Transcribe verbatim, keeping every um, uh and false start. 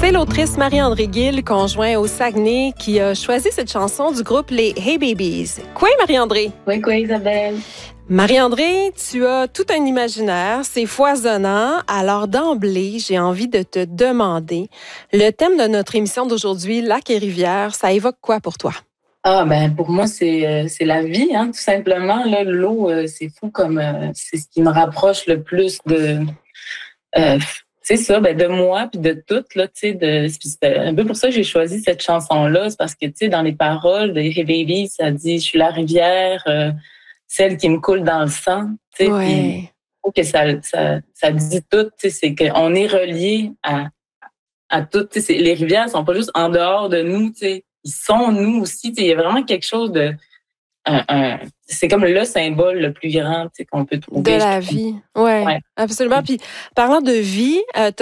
C'est l'autrice Marie-André Gill, conjointe au Saguenay, qui a choisi cette chanson du groupe Les Hey Babies. Quoi, Marie-André? Oui, quoi, Isabelle? Marie-André, tu as tout un imaginaire, c'est foisonnant. Alors d'emblée, j'ai envie de te demander, le thème de notre émission d'aujourd'hui, Lac et rivière, ça évoque quoi pour toi? Ah, ben pour moi, c'est euh, c'est la vie, hein, tout simplement. Là, l'eau, euh, c'est fou comme euh, c'est ce qui me rapproche le plus de... Euh, c'est ça, ben de moi puis de tout, là, tu sais, de, c'est un peu pour ça que j'ai choisi cette chanson-là, c'est parce que, tu sais, dans les paroles de Hey Baby, ça dit « Je suis la rivière, euh, celle qui me coule dans le sang », tu sais, puis Ouais. je trouve que ça, ça, ça dit tout, tu sais, c'est qu'on est relié à, à tout, tu sais, les rivières sont pas juste en dehors de nous, tu sais, ils sont nous aussi, tu sais, il y a vraiment quelque chose de... Un, un, c'est comme le symbole le plus grand, tu sais, qu'on peut De trouver. la vie, ouais, Ouais. absolument. Puis parlant de vie, euh,